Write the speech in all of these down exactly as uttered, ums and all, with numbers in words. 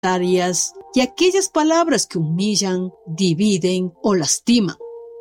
innecesarias y aquellas palabras que humillan, dividen o lastiman.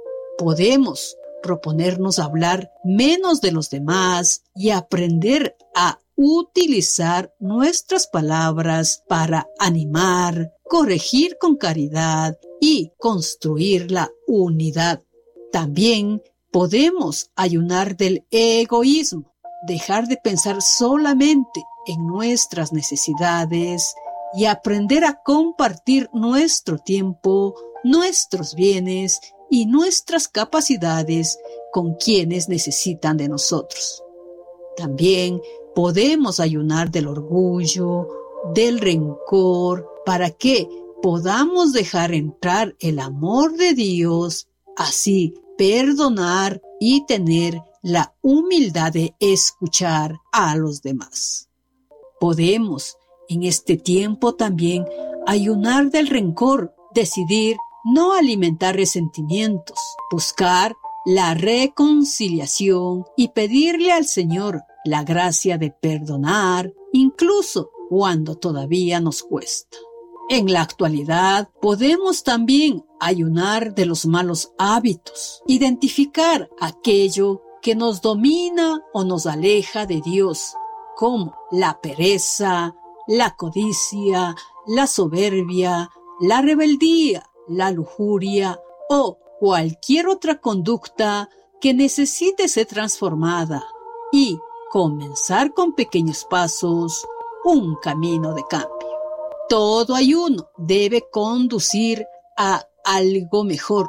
Podemos proponernos hablar menos de los demás y aprender a utilizar nuestras palabras para animar, corregir con caridad y construir la unidad. También podemos ayunar del egoísmo, dejar de pensar solamente en nuestras necesidades y aprender a compartir nuestro tiempo, nuestros bienes y nuestras capacidades con quienes necesitan de nosotros. También podemos ayunar del orgullo, del rencor, para que podamos dejar entrar el amor de Dios, así perdonar y tener la humildad de escuchar a los demás. Podemos en este tiempo también ayunar del rencor, decidir no alimentar resentimientos, buscar la reconciliación y pedirle al Señor la gracia de perdonar, incluso cuando todavía nos cuesta. En la actualidad podemos también ayunar de los malos hábitos, identificar aquello que nos domina o nos aleja de Dios, como la pereza, la codicia, la soberbia, la rebeldía, la lujuria o cualquier otra conducta que necesite ser transformada y comenzar con pequeños pasos un camino de cambio. Todo ayuno debe conducir a algo mejor.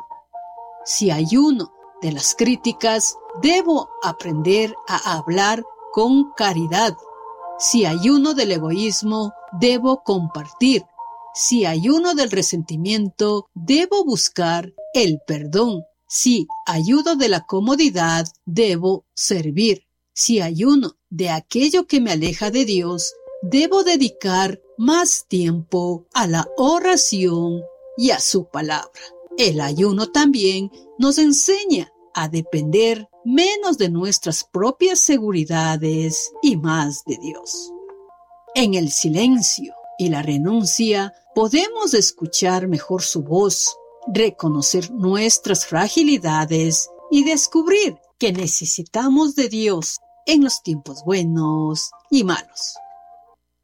Si ayuno de las críticas, debo aprender a hablar con caridad. Si ayuno del egoísmo, debo compartir. Si ayuno del resentimiento, debo buscar el perdón. Si ayuno de la comodidad, debo servir. Si ayuno de aquello que me aleja de Dios, debo dedicar más tiempo a la oración y a su palabra. El ayuno también nos enseña a depender menos de nuestras propias seguridades y más de Dios. En el silencio y la renuncia podemos escuchar mejor su voz, reconocer nuestras fragilidades y descubrir que necesitamos de Dios en los tiempos buenos y malos.